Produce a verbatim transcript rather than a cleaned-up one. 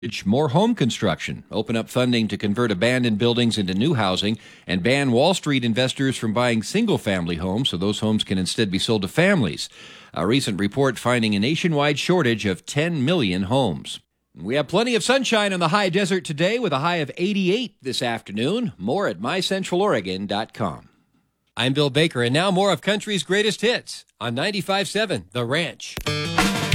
More home construction, open up funding to convert abandoned buildings into new housing, and ban Wall Street investors from buying single-family homes so those homes can instead be sold to families. A recent report finding a nationwide shortage of ten million homes. We have plenty of sunshine on the high desert today with a high of eighty-eight this afternoon. More at my central oregon dot com. I'm Bill Baker, and now more of country's greatest hits on ninety-five point seven The Ranch.